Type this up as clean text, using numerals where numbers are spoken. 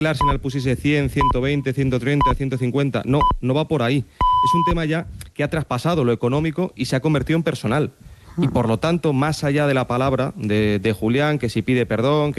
Arsenal pusiese 100, 120, 130, 150. No, no va por ahí. Es un tema ya que ha traspasado lo económico y se ha convertido en personal. Y por lo tanto, más allá de la palabra de Julián, que si pide perdón...